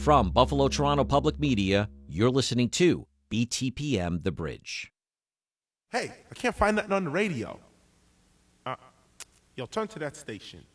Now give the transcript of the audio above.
From Buffalo Toronto Public Media, you're listening to BTPM The Bridge. Hey, I can't find nothing on the radio. Yo, turn to that station.